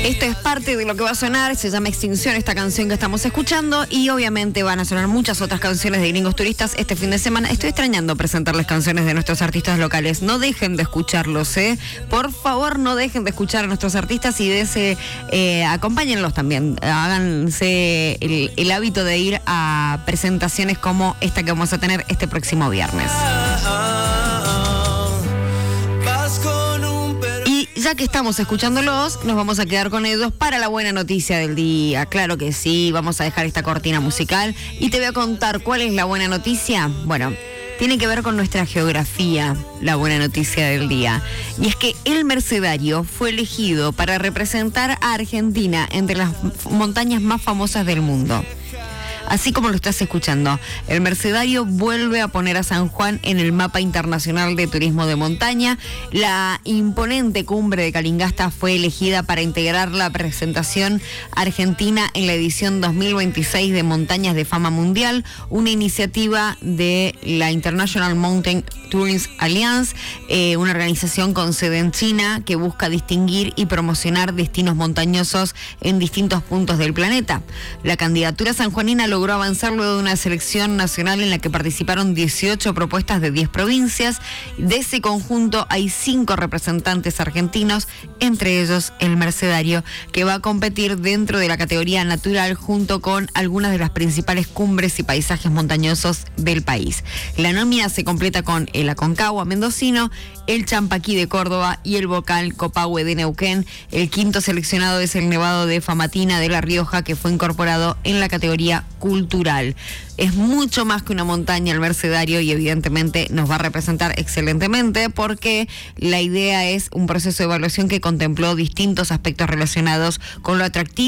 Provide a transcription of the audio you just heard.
Esto es parte de lo que va a sonar, se llama Extinción esta canción que estamos escuchando y obviamente van a sonar muchas otras canciones de Gringos Turistas este fin de semana. Estoy extrañando presentarles canciones de nuestros artistas locales, no dejen de escucharlos, por favor no dejen de escuchar a nuestros artistas y acompáñenlos también, háganse el hábito de ir a presentaciones como esta que vamos a tener este próximo viernes. Ya que estamos escuchándolos, nos vamos a quedar con ellos para la buena noticia del día. Claro que sí, vamos a dejar esta cortina musical y te voy a contar cuál es la buena noticia. Bueno, tiene que ver con nuestra geografía, la buena noticia del día. Y es que el Mercedario fue elegido para representar a Argentina entre las montañas más famosas del mundo. Así como lo estás escuchando, el Mercedario vuelve a poner a San Juan en el mapa internacional de turismo de montaña. La imponente cumbre de Calingasta fue elegida para integrar la presentación argentina en la edición 2026 de Montañas de Fama Mundial, una iniciativa de la International Mountain Tourism Alliance, una organización con sede en China que busca distinguir y promocionar destinos montañosos en distintos puntos del planeta. La candidatura sanjuanina logró avanzar luego de una selección nacional en la que participaron 18 propuestas de 10 provincias. De ese conjunto hay 5 representantes argentinos, entre ellos el Mercedario, que va a competir dentro de la categoría natural junto con algunas de las principales cumbres y paisajes montañosos del país. La nómina se completa con el Aconcagua mendocino, el Champaquí de Córdoba y el Volcán Copahue de Neuquén. El quinto seleccionado es el Nevado de Famatina de La Rioja, que fue incorporado en la categoría cultural. Es mucho más que una montaña el Mercedario y evidentemente nos va a representar excelentemente porque la idea es un proceso de evaluación que contempló distintos aspectos relacionados con lo atractivo